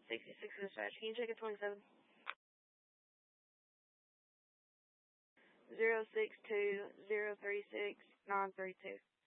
66 dispatch. Can you check it 27? 062-036-932.